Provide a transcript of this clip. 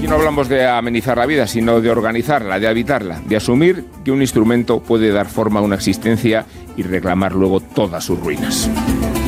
no hablamos de amenizar la vida, sino de organizarla, de habitarla, de asumir que un instrumento puede dar forma a una existencia y reclamar luego todas sus ruinas.